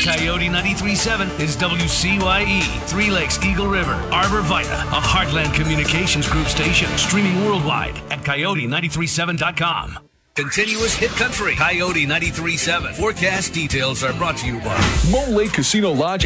Coyote 93.7 is WCYE, Three Lakes Eagle River, Arbor Vita, a Heartland Communications Group station, streaming worldwide at coyote937.com. Continuous hit country, Coyote 93.7. Forecast details are brought to you by Mole Lake Casino Lodge